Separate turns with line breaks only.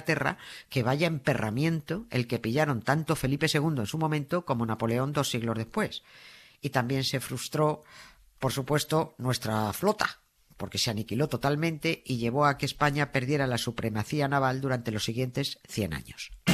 Inglaterra que vaya emperramiento el que pillaron tanto Felipe II en su momento como Napoleón 2 siglos después. Y también se frustró, por supuesto, nuestra flota, porque se aniquiló totalmente y llevó a que España perdiera la supremacía naval durante los siguientes 100 años.